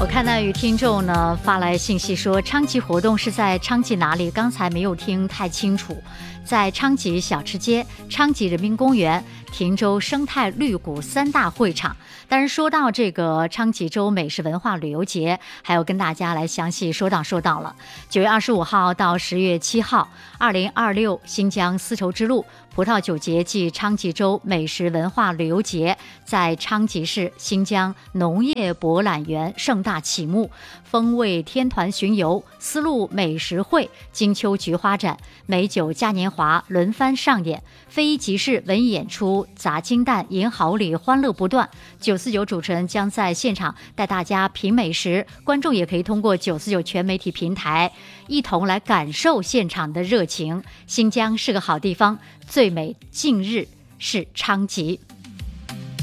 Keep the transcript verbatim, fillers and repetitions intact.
我看到有听众呢发来信息说，昌吉活动是在昌吉哪里？刚才没有听太清楚。在昌吉小吃街、昌吉人民公园、汀州生态绿谷三大会场。当然，说到这个昌吉州美食文化旅游节，还要跟大家来详细说道说道了。九月二十五号到十月七号，二零二六新疆丝绸之路葡萄酒节暨昌吉州美食文化旅游节在昌吉市新疆农业博览园盛大启幕，风味天团巡游、丝路美食会、金秋菊花展、美酒嘉年华轮番上演，非一即市文艺演出、砸金蛋、银好礼，欢乐不断。九四九主持人将在现场带大家品美食，观众也可以通过九四九全媒体平台一同来感受现场的热情。新疆是个好地方，最美近日是昌吉。